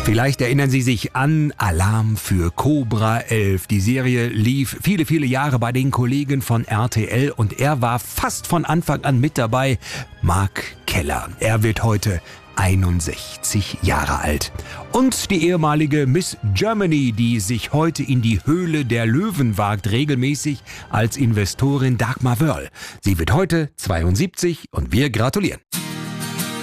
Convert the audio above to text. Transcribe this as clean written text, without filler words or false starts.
Vielleicht erinnern Sie sich an Alarm für Cobra 11. Die Serie lief viele, viele Jahre bei den Kollegen von RTL und er war fast von Anfang an mit dabei. Mark Keller. Er wird heute 61 Jahre alt. Und die ehemalige Miss Germany, die sich heute in die Höhle der Löwen wagt, regelmäßig als Investorin Dagmar Wörl. Sie wird heute 72 und wir gratulieren.